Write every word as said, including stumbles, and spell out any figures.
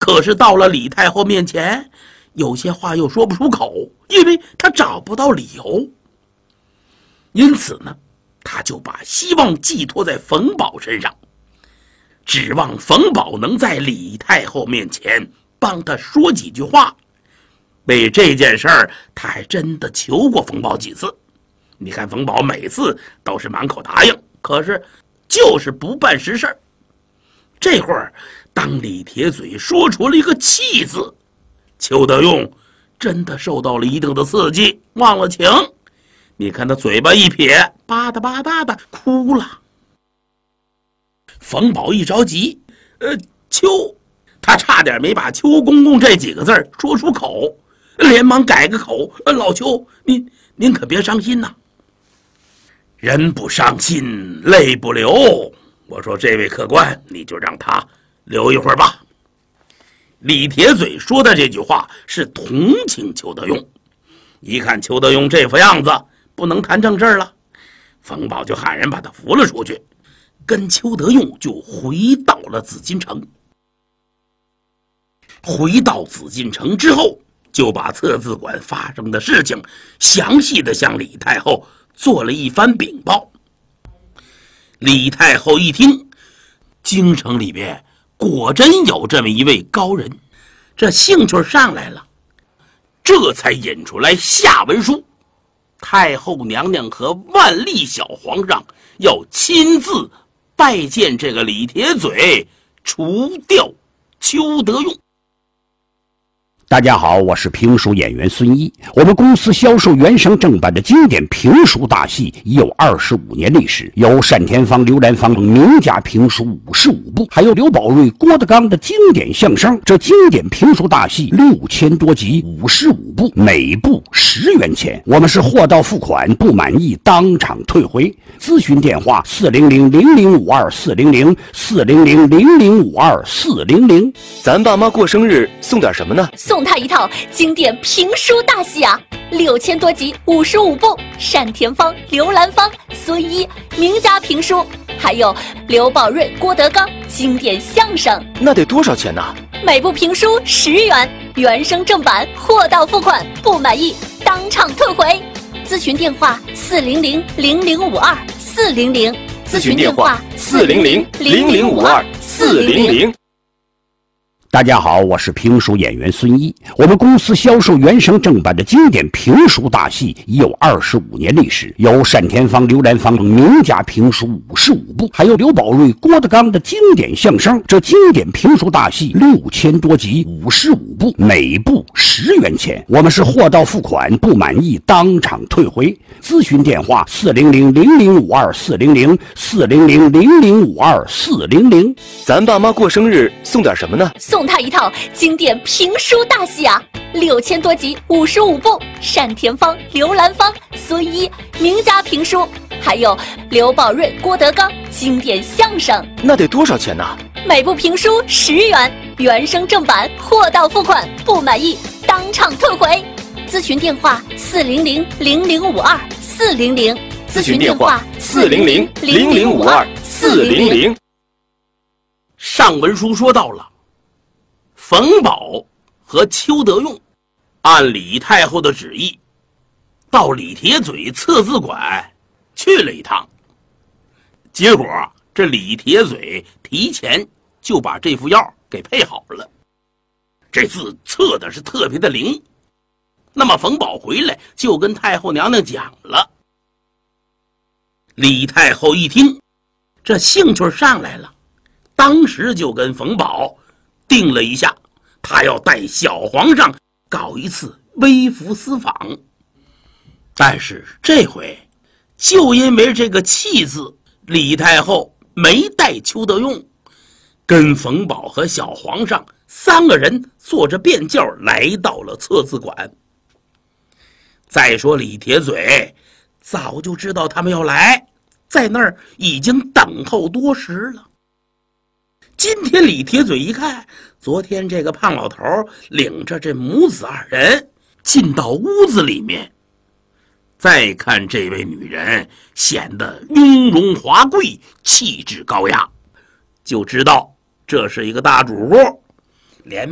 可是到了李太后面前，有些话又说不出口，因为他找不到理由。因此呢，他就把希望寄托在冯保身上，指望冯保能在李太后面前帮他说几句话。为这件事儿，他还真的求过冯保几次。你看冯保每次都是满口答应，可是就是不办实事。这会儿当李铁嘴说出了一个气字，邱德用真的受到了一定的刺激，忘了情。你看他嘴巴一撇，吧嗒吧嗒的哭了。冯保一着急，呃，邱，他差点没把邱公公这几个字说出口，连忙改个口，呃，老邱，您您可别伤心呐。人不伤心泪不流，我说这位客官，你就让他留一会儿吧。李铁嘴说的这句话是同情邱德用，一看邱德用这副样子，不能谈正事了，冯保就喊人把他扶了出去，跟邱德用就回到了紫禁城。回到紫禁城之后，就把测字馆发生的事情详细的向李太后做了一番禀报。李太后一听，京城里边果真有这么一位高人，这兴趣上来了，这才引出来下文书。太后娘娘和万历小皇上要亲自拜见这个李铁嘴，除掉邱德用。 大家好，我是评书演员孙一。我们公司销售原声正版的经典评书大戏已有二十五年历史，有单田芳、刘兰芳名家评书五十五部，还有刘宝瑞、郭德纲的经典相声。这经典评书大戏六千多集，五十五部，每部十元钱。我们是货到付款，不满意当场退回。咨询电话：四零零零零五二四零零四零零零零五二四零零。 咱爸妈过生日送点什么呢？ 送他一套经典评书大戏啊，六千多集，五十五部，单田芳、刘兰芳、孙一名家评书，还有刘宝瑞、郭德纲经典相声。 那得多少钱呢？ 每部评书十元，原声正版，货到付款，不满意当场退回。咨询电话：四零零零零五二四零零。 咨询电话：四零零零零五二四零零。 大家好，我是评书演员孙一。我们公司销售原声正版的经典评书大戏已有二十五年历史，有单田芳、刘兰芳名家评书五十五部，还有刘宝瑞、郭德纲的经典相声。这经典评书大戏六千多集，五十五部，每部十元钱。我们是货到付款，不满意当场退回。咨询电话：四零零零零五二四零零四零零零零五二四零零。 咱爸妈过生日送点什么呢？ 送他一套经典评书大戏啊，六千多集，五十五部，单田芳、刘兰芳、孙一名家评书，还有刘宝瑞、郭德纲经典相声。 那得多少钱呢？ 每部评书十元，原声正版，货到付款，不满意当场退回。咨询电话：四零零零零五二四零零。 咨询电话：四零零零零五二四零零。 上文书说到了，冯保和邱德用按李太后的旨意到李铁嘴测字馆去了一趟，结果这李铁嘴提前就把这副药给配好了，这字测的是特别的灵。那么冯保回来就跟太后娘娘讲了，李太后一听，这兴趣上来了，当时就跟冯保定了一下，他要带小皇上搞一次微服私访。但是这回就因为这个气字，李太后没带邱德用，跟冯保和小皇上三个人坐着便轿来到了测字馆。再说李铁嘴早就知道他们要来，在那儿已经等候多时了。今天李铁嘴一看，昨天这个胖老头领着这母子二人进到屋子里面，再看这位女人显得雍容华贵，气质高雅，就知道这是一个大主顾，连